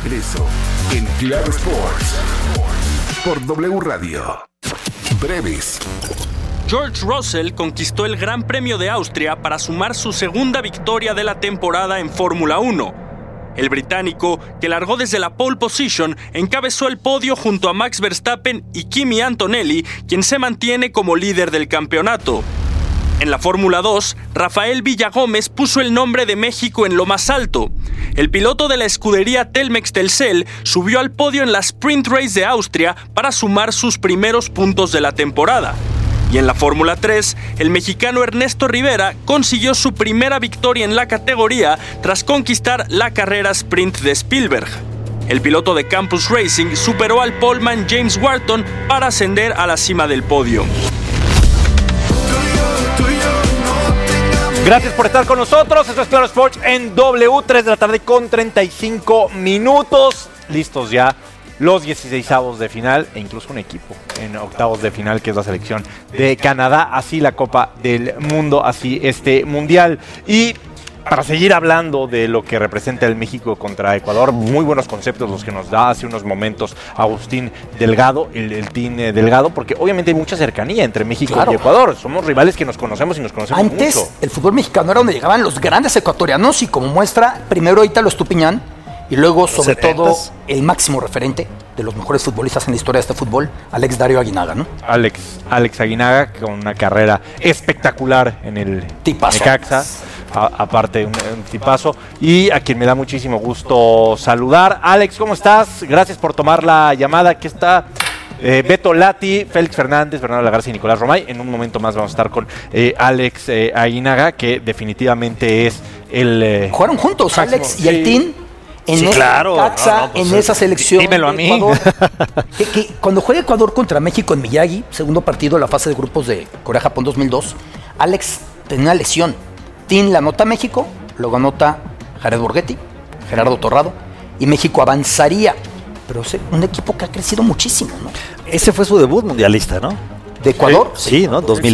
regreso en Claro Sports por W Radio. Breves. George Russell conquistó el Gran Premio de Austria para sumar su segunda victoria de la temporada en Fórmula 1. El británico, que largó desde la pole position, encabezó el podio junto a Max Verstappen y Kimi Antonelli, quien se mantiene como líder del campeonato. En la Fórmula 2, Rafael Villagómez puso el nombre de México en lo más alto. El piloto de la escudería Telmex-Telcel subió al podio en la Sprint Race de Austria para sumar sus primeros puntos de la temporada. Y en la Fórmula 3, el mexicano Ernesto Rivera consiguió su primera victoria en la categoría tras conquistar la carrera sprint de Spielberg. El piloto de Campus Racing superó al poleman James Wharton para ascender a la cima del podio. Gracias por estar con nosotros. Esto es Claro Sports en W, 3 de la tarde con 35 minutos. Listos ya los 16avos de final e incluso un equipo en octavos de final, que es la selección de Canadá. Así la Copa del Mundo, así este Mundial. Y para seguir hablando de lo que representa el México contra Ecuador, muy buenos conceptos los que nos da hace unos momentos Agustín Delgado, el Team Delgado, porque obviamente hay mucha cercanía entre México y Ecuador. Somos rivales que nos conocemos y nos conocemos mucho. Antes, el fútbol mexicano era donde llegaban los grandes ecuatorianos y como muestra, primero Ítalo Estupiñán y luego, sobre todo, el máximo referente de los mejores futbolistas en la historia de este fútbol, Alex Darío Aguinaga, ¿no? Alex Aguinaga, con una carrera espectacular en el Necaxa. Aparte, un tipazo, y a quien me da muchísimo gusto saludar. Alex, ¿cómo estás? Gracias por tomar la llamada. Aquí está Beto Lati, Félix Fernández, Bernardo Lagarza y Nicolás Romay. En un momento más vamos a estar con Alex Aguinaga, que definitivamente es el... Jugaron juntos Alex y el team en Necaxa, en esa selección. Dímelo a mí. Ecuador, que cuando juega Ecuador contra México en Miyagi, segundo partido de la fase de grupos de Corea-Japón 2002, Alex tenía una lesión. Team la anota México, luego anota Jared Borghetti, Gerardo Torrado, y México avanzaría. Pero es un equipo que ha crecido muchísimo, ¿no? Ese fue su debut mundialista, ¿no? ¿De Ecuador? Sí, ¿no? 2000.